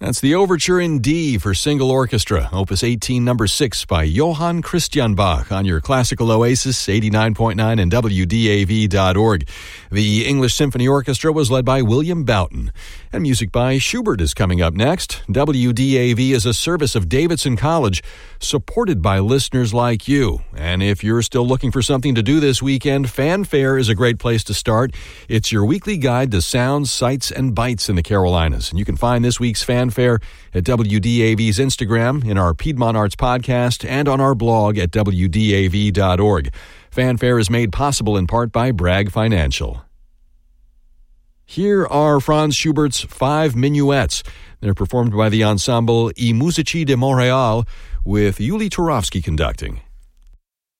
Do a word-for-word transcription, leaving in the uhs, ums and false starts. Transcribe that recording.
That's the Overture in D for Single Orchestra, Opus eighteen, number six by Johann Christian Bach on your Classical Oasis, eighty-nine point nine and W D A V dot org. The English Symphony Orchestra was led by William Boughton. And music by Schubert is coming up next. W D A V is a service of Davidson College, supported by listeners like you. And if you're still looking for something to do this weekend, Fanfare is a great place to start. It's your weekly guide to sounds, sights, and bites in the Carolinas. And you can find this week's Fanfare at W D A V's Instagram, in our Piedmont Arts podcast, and on our blog at W D A V dot org. Fanfare is made possible in part by Bragg Financial. Here are Franz Schubert's Five Minuets. They're performed by the ensemble I Musici de Montréal, with Yuli Turovsky conducting.